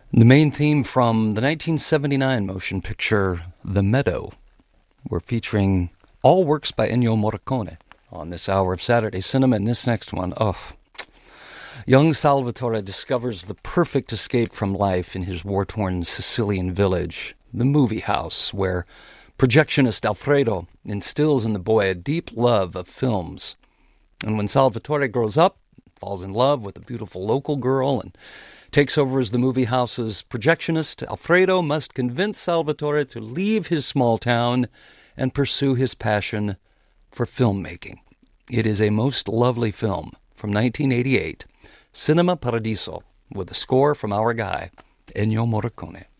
The main theme from the 1979 motion picture The Meadow. We're featuring all works by Ennio Morricone on this hour of Saturday Cinema, and this next one, young Salvatore discovers the perfect escape from life in his war-torn Sicilian village, the movie house, where projectionist Alfredo instills in the boy a deep love of films. And when Salvatore grows up, falls in love with a beautiful local girl, and takes over as the movie house's projectionist, Alfredo must convince Salvatore to leave his small town and pursue his passion for filmmaking. It is a most lovely film from 1988, Cinema Paradiso, with a score from our guy, Ennio Morricone.